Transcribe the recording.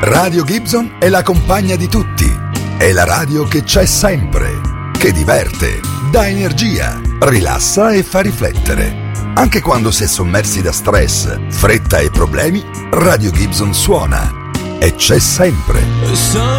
Radio Gibson è la compagna di tutti. È la radio che c'è sempre, che diverte, dà energia, rilassa e fa riflettere. Anche quando si è sommersi da stress, fretta e problemi, Radio Gibson suona e c'è sempre.